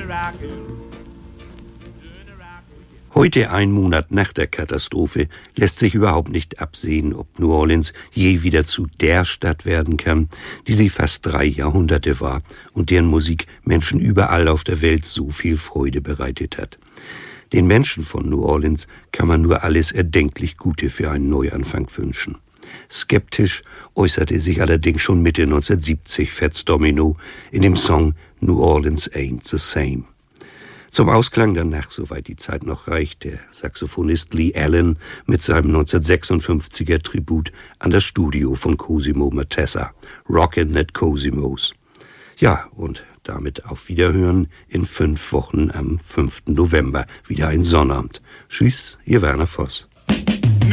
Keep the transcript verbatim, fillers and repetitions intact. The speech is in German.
Heute, ein Monat nach der Katastrophe, lässt sich überhaupt nicht absehen, ob New Orleans je wieder zu der Stadt werden kann, die sie fast drei Jahrhunderte war und deren Musik Menschen überall auf der Welt so viel Freude bereitet hat. Den Menschen von New Orleans kann man nur alles erdenklich Gute für einen Neuanfang wünschen. Skeptisch äußerte sich allerdings schon Mitte neunzehnhundertsiebzig Fats Domino in dem Song New Orleans Ain't the Same. Zum Ausklang danach, soweit die Zeit noch reicht, der Saxophonist Lee Allen mit seinem neunzehnhundertsechsundfünfziger Tribut an das Studio von Cosimo Matassa, Rockin' at Cosimos. Ja, und damit auf Wiederhören in fünf Wochen am fünften November, wieder ein Sonnabend. Tschüss, ihr Werner Voss.